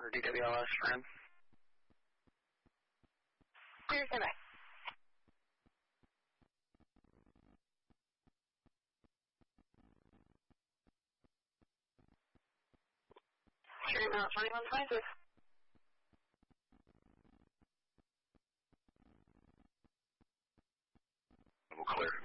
or DWLS for him. Clear, stand by. Sure, now 2126. We'll clear.